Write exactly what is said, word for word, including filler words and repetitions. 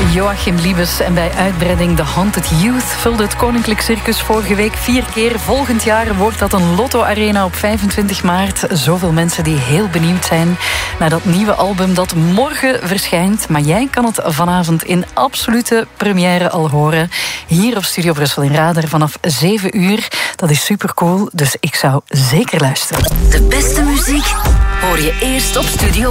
Joachim Liebes. En bij uitbreiding The Haunted Youth vulde het Koninklijk Circus vorige week vier keer. Volgend jaar wordt dat een Lotto Arena op vijfentwintig maart. Zoveel mensen die heel benieuwd zijn naar dat nieuwe album dat morgen verschijnt. Maar jij kan het vanavond in absolute première al horen. Hier op Studio Brussel in Radar vanaf zeven uur. Dat is supercool, dus ik zou zeker luisteren. De beste muziek hoor je eerst op Studio